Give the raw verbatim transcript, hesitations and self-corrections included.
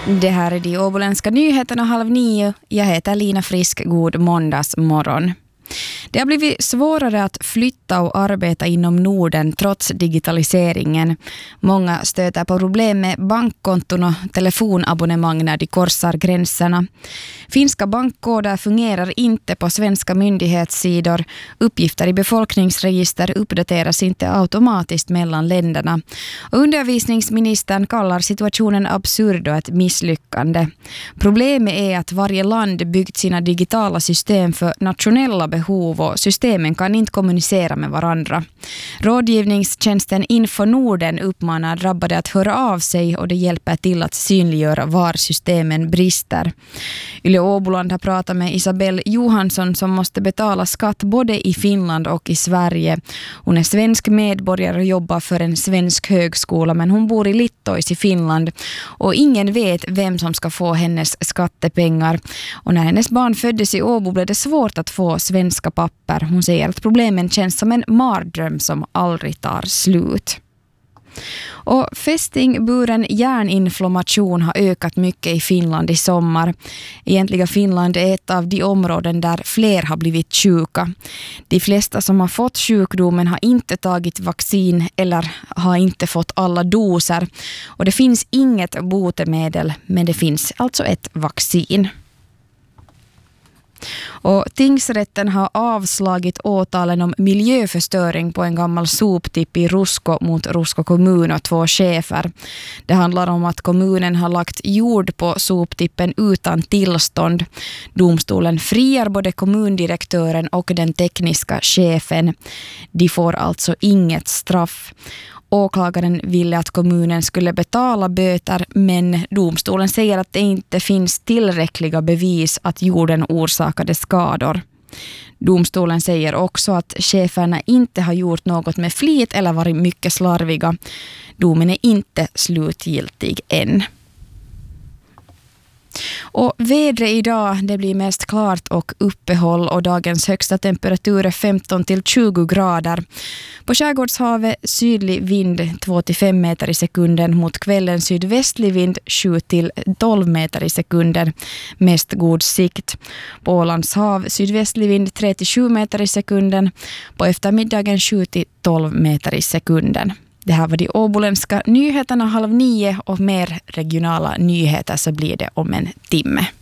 Det här är de åboländska nyheterna halv nio. Jag heter Lina Frisk. God måndagsmorgon. Det har blivit svårare att flytta och arbeta inom Norden trots digitaliseringen. Många stöter på problem med bankkonton och telefonabonnemang när de korsar gränserna. Finska bankkoder fungerar inte på svenska myndighetssidor. Uppgifter i befolkningsregister uppdateras inte automatiskt mellan länderna. Och undervisningsministern kallar situationen absurd och ett misslyckande. Problemet är att varje land byggt sina digitala system för nationella behov och systemen kan inte kommunicera med varandra. Rådgivningstjänsten Info Norden uppmanar drabbade att höra av sig och det hjälper till att synliggöra var systemen brister. Yle Åboland har pratat med Isabelle Johansson som måste betala skatt både i Finland och i Sverige. Hon är svensk medborgare och jobbar för en svensk högskola, men hon bor i Littois i Finland och ingen vet vem som ska få hennes skattepengar. Och när hennes barn föddes i Åbo blev det svårt att få svenska papper. Hon säger att problemen känns som en mardröm som aldrig tar slut. Och fästingburen hjärninflammation har ökat mycket i Finland i sommar. Egentligen Finland är ett av de områden där fler har blivit sjuka. De flesta som har fått sjukdomen har inte tagit vaccin eller har inte fått alla doser. Och det finns inget botemedel, men det finns alltså ett vaccin. Och tingsrätten har avslagit åtalen om miljöförstöring på en gammal soptipp i Rusko mot Rusko kommun och två chefer. Det handlar om att kommunen har lagt jord på soptippen utan tillstånd. Domstolen friar både kommundirektören och den tekniska chefen. De får alltså inget straff. Åklagaren ville att kommunen skulle betala böter, men domstolen säger att det inte finns tillräckliga bevis att jorden orsakade skador. Domstolen säger också att cheferna inte har gjort något med flit eller varit mycket slarviga. Domen är inte slutgiltig än. Och vädret idag, det blir mest klart och uppehåll och dagens högsta temperatur är femton till tjugo grader. På Skärgårdshavet sydlig vind två till fem meter i sekunden, mot kvällen sydvästlig vind sju till tolv meter i sekunden, mest god sikt. På Ålands hav sydvästlig vind tre till sju meter i sekunden, på eftermiddagen sju till tolv meter i sekunden. Det här var de åboländska nyheterna halv nio och mer regionala nyheter så blir det om en timme.